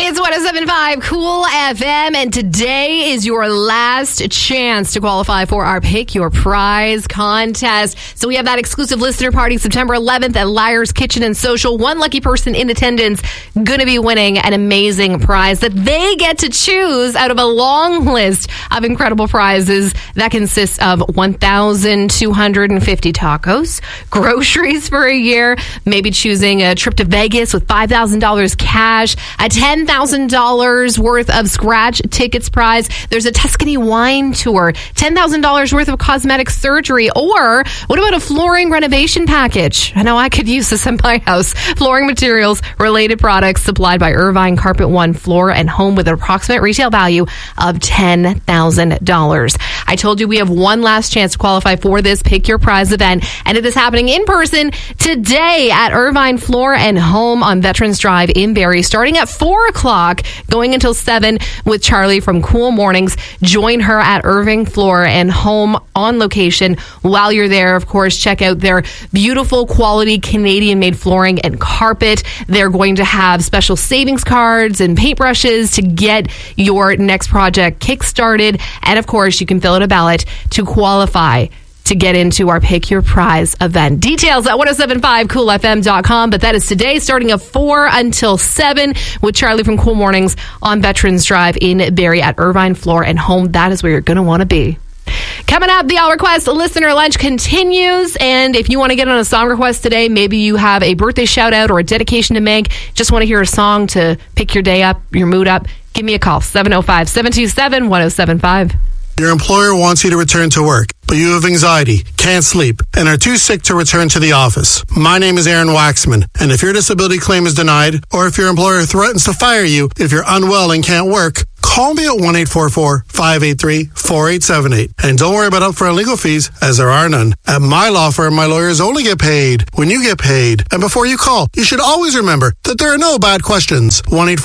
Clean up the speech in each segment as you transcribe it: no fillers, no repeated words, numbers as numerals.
It's 107.5 Cool FM, and today is your last chance to qualify for our Pick Your Prize contest. So we have that exclusive listener party September 11th at Liar's Kitchen and Social. One lucky person in attendance going to be winning an amazing prize that they get to choose out of a long list of incredible prizes that consists of 1,250 tacos, groceries for a year, maybe choosing a trip to Vegas with $5,000 cash, a $10,000 worth of scratch tickets prize. There's a Tuscany wine tour, $10,000 worth of cosmetic surgery, or what about a flooring renovation package? I know I could use this in my house. Flooring materials, related products supplied by Irvine Carpet One Floor and Home with an approximate retail value of $10,000. I told you we have one last chance to qualify for this Pick Your Prize event, and it is happening in person today at Irvine Floor and Home on Veterans Drive in Barrie, starting at 4 o'clock, going until 7 with Charlie from Cool Mornings. Join her at Irving Floor and Home on location. While you're there, of course, check out their beautiful quality Canadian-made flooring and carpet. They're going to have special savings cards and paintbrushes to get your next project kick-started. And, of course, you can fill out a ballot to qualify to get into our Pick Your Prize event. Details at 1075coolfm.com, but that is today starting at 4 until 7 with Charlie from Cool Mornings on Veterans Drive in Barrie at Irvine Floor and Home. That is where you're going to want to be. Coming up, the All Request Listener Lunch continues, and if you want to get on a song request today, maybe you have a birthday shout out or a dedication to make, just want to hear a song to pick your day up, your mood up, give me a call, 705-727-1075. Your employer wants you to return to work, but you have anxiety, can't sleep, and are too sick to return to the office. My name is Aaron Waxman, and if your disability claim is denied, or if your employer threatens to fire you if you're unwell and can't work, call me at 1-844-583-4878. And don't worry about upfront legal fees, as there are none. At my law firm, my lawyers only get paid when you get paid. And before you call, you should always remember that there are no bad questions.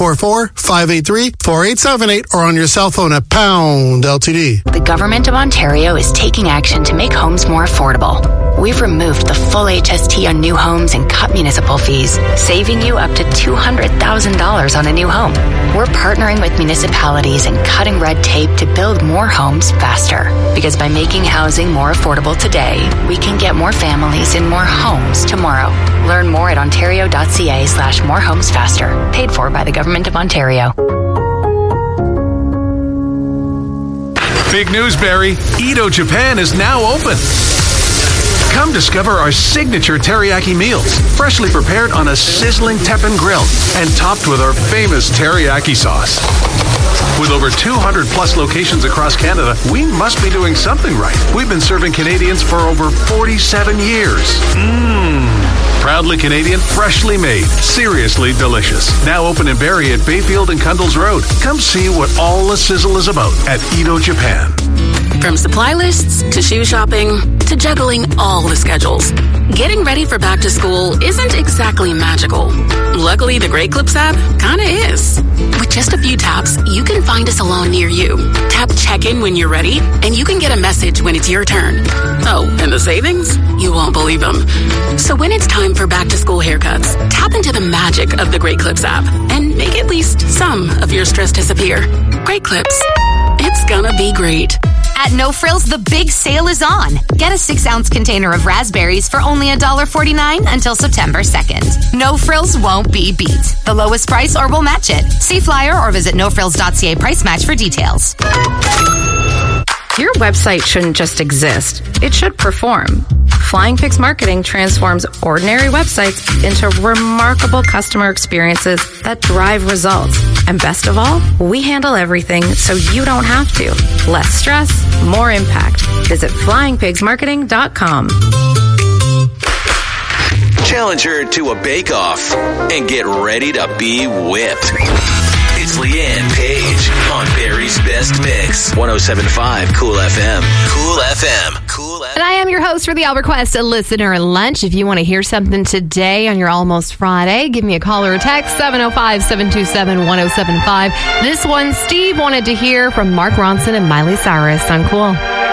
1-844-583-4878 or on your cell phone at pound LTD. The Government of Ontario is taking action to make homes more affordable. We've removed the full HST on new homes and cut municipal fees, saving you up to $200,000 on a new home. We're partnering with municipalities and cutting red tape to build more homes faster. Because by making housing more affordable today, we can get more families in more homes tomorrow. Learn more at ontario.ca/morehomesfaster. Paid for by the Government of Ontario. Big news, Barrie. Edo Japan is now open. Come discover our signature teriyaki meals, freshly prepared on a sizzling teppan grill and topped with our famous teriyaki sauce. With over 200 plus locations across Canada, we must be doing something right. We've been serving Canadians for over 47 years. Proudly Canadian, freshly made, seriously delicious. Now open in Barrie at Bayfield and Cundles Road. Come see what all the sizzle is about at Edo Japan. From supply lists to shoe shopping to juggling all the schedules, getting ready for back to school isn't exactly magical. Luckily, the Great Clips app kinda is. With just a few taps, you can find a salon near you. Tap check-in when you're ready, and you can get a message when it's your turn. Oh, and the savings? You won't believe them. So when it's time for back to school haircuts, tap into the magic of the Great Clips app and make at least some of your stress disappear. Great Clips. It's gonna be great. At No Frills, the big sale is on. Get a 6-ounce container of raspberries for only $1.49 until September 2nd. No Frills won't be beat. The lowest price or we'll match it. See flyer or visit nofrills.ca price match for details. Your website shouldn't just exist. It should perform. Flying Pigs Marketing transforms ordinary websites into remarkable customer experiences that drive results. And best of all, we handle everything so you don't have to. Less stress, more impact. Visit flyingpigsmarketing.com. Challenge her to a bake-off and get ready to be whipped. It's Leanne Page on Barrie's Best Mix. 107.5 Cool FM. Cool FM. Cool FM. And I am your host for the All Request Listener Lunch. If you want to hear something today on your Almost Friday, give me a call or a text, 705-727-1075. This one, Steve wanted to hear from Mark Ronson and Miley Cyrus on Cool.